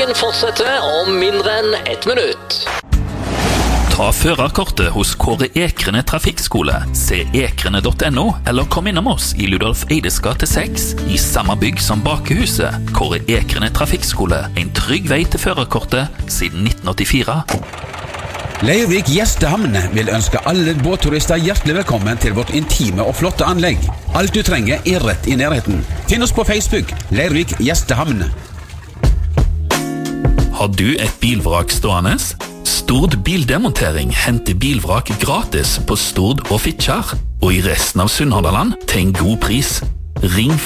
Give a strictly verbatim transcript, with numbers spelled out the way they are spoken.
Trafikken fortsetter om mindre enn ett minutt. Ta førerkortet hos Kåre Ekrene Trafikkskole, se ekrene punktum no, eller kom innom oss i Ludolf Eides gate seks, i samme bygg som Bakehuset. Kåre Ekrene Trafikkskole, en trygg vei til førerkortet siden nitten åttifire. Leirvik Gjestehamn vil ønske alle båtturister hjertelig velkommen til vårt intime og flotte anlegg. Alt du trenger er rett i nærheten. Finn oss på Facebook, Leirvik Gjestehamn. Har du et bilvrak stående? Stord Bildemontering henter bilvrak gratis på Stord og Fitjar, og i resten av Sunnhordland til en god pris. Ring